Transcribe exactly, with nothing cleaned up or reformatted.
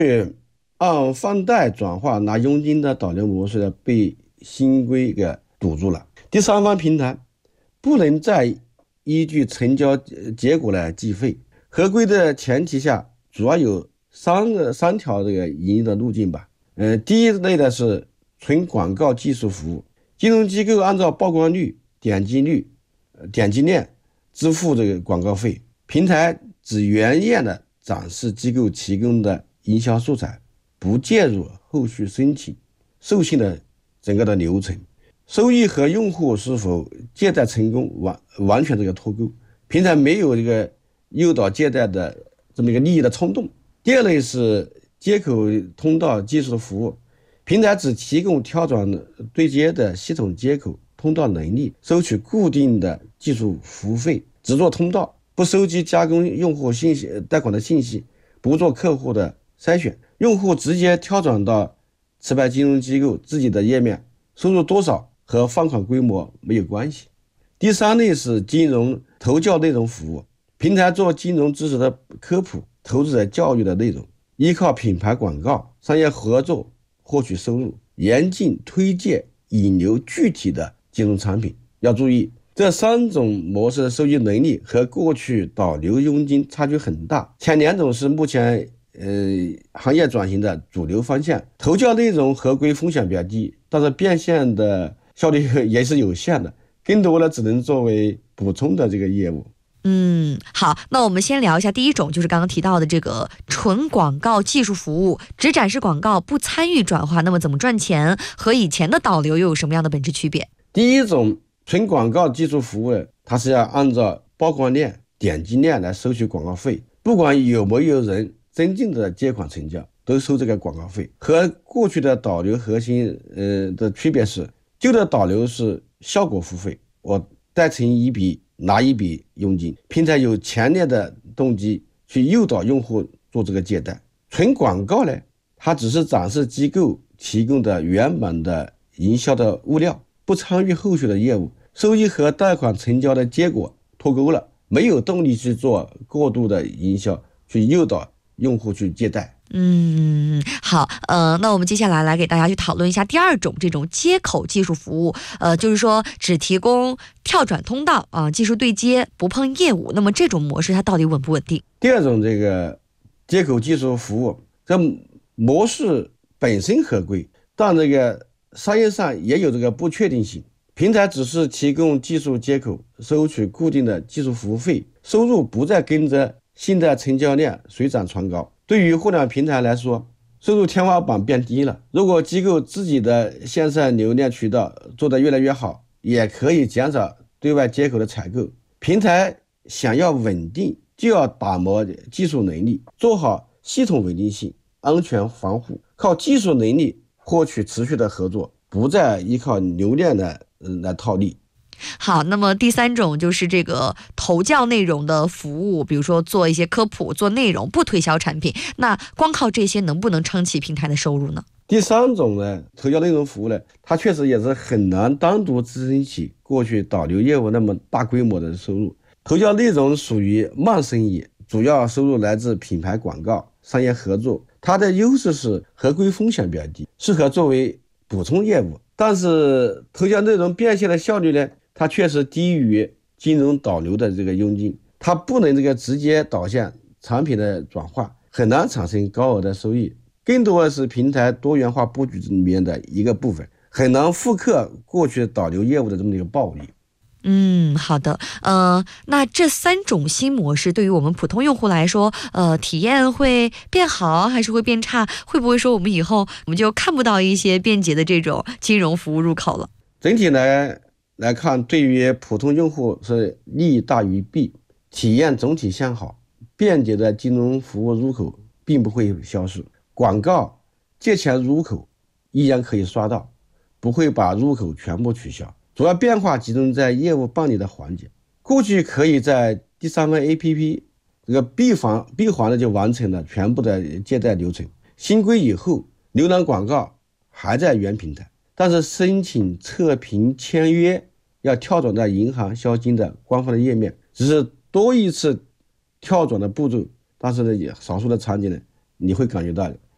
按放贷转化拿佣金的导流模式呢，被新规给堵住了。第三方平台不能再依据成交结果来计费。合规的前提下，主要有三个三条这个营业的路径吧。呃，第一类的是纯广告技术服务，金融机构按照曝光率、点击率、点击量支付这个广告费，平台只原验的展示机构提供的营销素材，不介入后续申请授信的整个的流程，收益和用户是否借贷成功完完全这个脱钩，平台没有这个诱导借贷的这么一个利益的冲动。第二类是接口通道技术的服务，平台只提供跳转对接的系统接口通道能力，收取固定的技术服务费，只做通道，不收集加工用户信息贷款的信息，不做客户的筛选，用户直接跳转到持牌金融机构自己的页面，收入多少和放款规模没有关系。第三类是金融投教内容服务，平台做金融知识的科普、投资者教育的内容，依靠品牌广告、商业合作获取收入，严禁推荐引流具体的金融产品。要注意，这三种模式的收益能力和过去导流佣金差距很大，前两种是目前呃行业转型的主流方向。投教内容合规风险比较低，但是变现的效率也是有限的，更多的只能作为补充的这个业务。 嗯，好，那我们先聊一下第一种，就是刚刚提到的这个纯广告技术服务，只展示广告，不参与转化，那么怎么赚钱？和以前的导流又有什么样的本质区别？ 第一种纯广告技术服务，它是要按照曝光量、点击量来收取广告费，不管有没有人真正的借款成交，都收这个广告费。和过去的导流核心呃的区别是，旧的导流是效果付费，我贷成一笔拿一笔佣金，平台有强烈的动机去诱导用户做这个借贷。纯广告呢，它只是展示机构提供的原本的营销的物料，不参与后续的业务，收益和贷款成交的结果脱钩了，没有动力去做过度的营销，去诱导用户去借贷。 嗯，好，呃，那我们接下来来给大家去讨论一下第二种这种接口技术服务，呃，就是说只提供跳转通道啊、呃，技术对接，不碰业务。那么这种模式它到底稳不稳定？ 第二种这个接口技术服务，这模式本身合规，但这个商业上也有这个不确定性。平台只是提供技术接口，收取固定的技术服务费，收入不再跟着信贷成交量水涨船高。对于互联网平台来说，收入天花板变低了。如果机构自己的线上流量渠道做得越来越好，也可以减少对外接口的采购。平台想要稳定，就要打磨技术能力，做好系统稳定性、安全防护，靠技术能力获取持续的合作，不再依靠流量来、呃、来套利。 好，那么第三种就是这个投教内容的服务，比如说做一些科普、做内容，不推销产品。那光靠这些能不能撑起平台的收入呢？ 第三种呢，投教内容服务呢，它确实也是很难单独支撑起过去导流业务那么大规模的收入。投教内容属于慢生意，主要收入来自品牌广告、商业合作。它的优势是合规风险比较低，适合作为补充业务。但是投教内容变现的效率呢，它确实低于金融导流的这个佣金，它不能这个直接导向产品的转化，很难产生高额的收益，更多的是平台多元化布局里面的一个部分，很难复刻过去导流业务的这么一个暴利。 嗯，好的，呃，那这三种新模式对于我们普通用户来说，呃，体验会变好还是会变差？会不会说我们以后我们就看不到一些便捷的这种金融服务入口了？ 整体来来看，对于普通用户是利大于弊，体验总体向好，便捷的金融服务入口并不会消失，广告借钱入口依然可以刷到，不会把入口全部取消。主要变化集中在业务办理的环节，过去可以在第三方 A P P 这个闭环闭环的就完成了全部的借贷流程。新规以后，浏览广告还在原平台，但是申请测评签约要跳转到银行销金的官方的页面，只是多一次跳转的步骤，但是呢，也少数的场景呢，你会感觉到